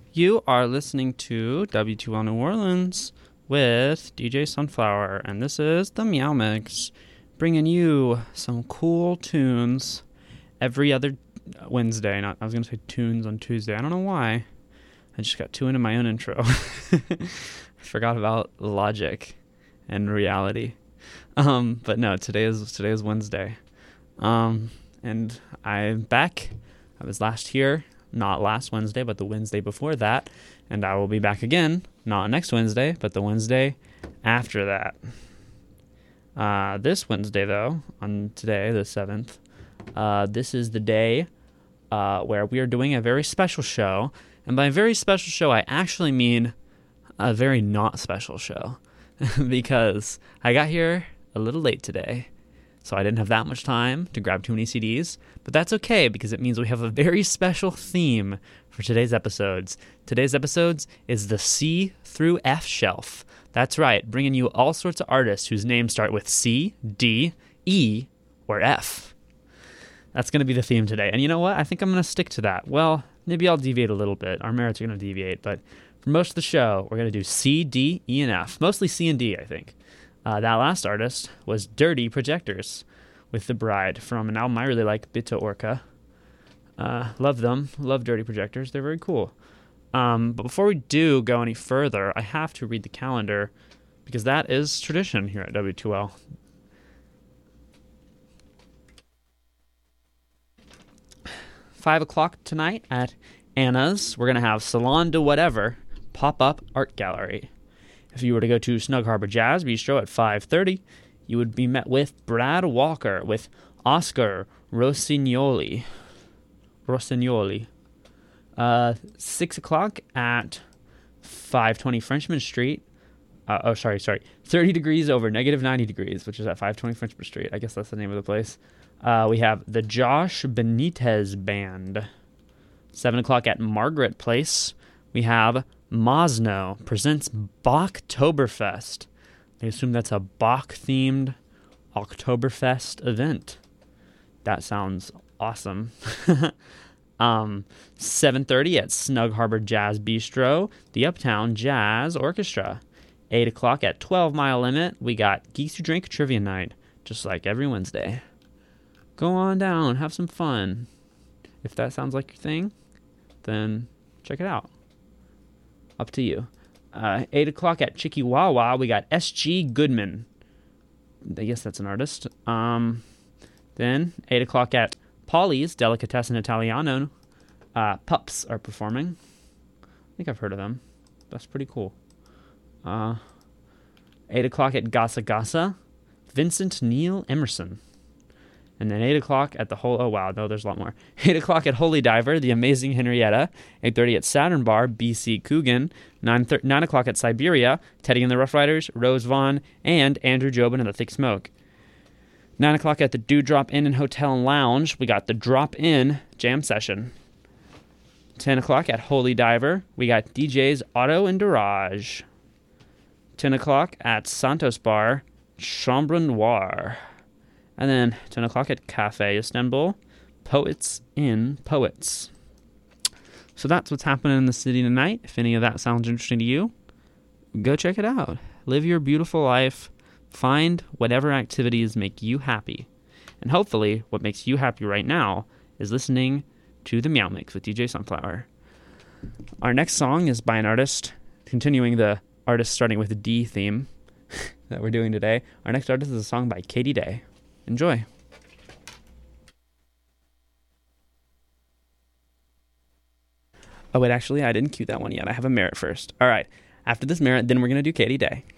You are listening to W2L New Orleans with DJ Sunflower, and this is the Meow Mix, bringing you some cool tunes every other Wednesday. I was going to say tunes on Tuesday. I don't know why. I just got too into my own intro. Forgot about logic and reality. But no, today is Wednesday. And I'm back. I was last here, not last Wednesday, but the Wednesday before that. And I will be back again, not next Wednesday, but the Wednesday after that. This Wednesday, though, on today, the 7th, this is the day where we are doing a very special show. And by very special show, I actually mean a very not special show. Because I got here a little late today. So I didn't have that much time to grab too many CDs, but that's okay because it means we have a very special theme for today's episodes. Today's episodes is the C through F shelf. That's right, bringing you all sorts of artists whose names start with C, D, E, or F. That's going to be the theme today. And you know what? I think I'm going to stick to that. Well, maybe I'll deviate a little bit. Our merits are going to deviate, but for most of the show, we're going to do C, D, E, and F. Mostly C and D, I think. That last artist was Dirty Projectors with The Bride from an album I really like, Bitte Orca. Love them. Love Dirty Projectors. They're very cool. But before we do go any further, I have to read the calendar because that is tradition here at W2L. Five o'clock tonight at Anna's, we're going to have Salon de Whatever pop-up art gallery. If you were to go to Snug Harbor Jazz Bistro at 5:30, you would be met with Brad Walker with Oscar Rossignoli. 6 o'clock at 520 Frenchman Street. 30 degrees over negative 90 degrees, which is at 520 Frenchman Street. I guess that's the name of the place. We have the Josh Benitez Band. 7 o'clock at Margaret Place. We have Mosno presents Bachtoberfest. I assume that's a Bach-themed Oktoberfest event. That sounds awesome. 7:30 at Snug Harbor Jazz Bistro, the Uptown Jazz Orchestra. 8 o'clock at 12 Mile Limit, we got Geeks Who Drink Trivia Night, just like every Wednesday. Go on down, have some fun. If that sounds like your thing, then check it out. Up to you. 8 o'clock at Chikiwawa, we got S.G. Goodman. I guess that's an artist. Then 8 o'clock at Polly's Delicatessen Italiano. Pups are performing. I think I've heard of them. That's pretty cool. 8 o'clock at Gasa Gasa. Vincent Neil Emerson. And then 8 o'clock at there's a lot more. 8 o'clock at Holy Diver, The Amazing Henrietta. 8:30 at Saturn Bar, B.C. Coogan. 9 o'clock at Siberia, Teddy and the Rough Riders, Rose Vaughn, and Andrew Jobin and the Thick Smoke. 9 o'clock at the Dewdrop Inn and Hotel and Lounge, we got the Drop In Jam Session. 10 o'clock at Holy Diver, we got DJs Otto and Daraj. 10 o'clock at Santos Bar, Chambre Noire. And then 10 o'clock at Cafe Istanbul, Poets in Poets. So that's what's happening in the city tonight. If any of that sounds interesting to you, go check it out. Live your beautiful life. Find whatever activities make you happy. And hopefully what makes you happy right now is listening to the Meow Mix with DJ Sunflower. Our next song is by an artist, continuing the artist starting with the D theme that we're doing today. Our next artist is a song by Katie Day. Enjoy. Oh, wait, actually, I didn't cue that one yet. I have a merit first. All right. After this merit, then we're going to do Katie Day.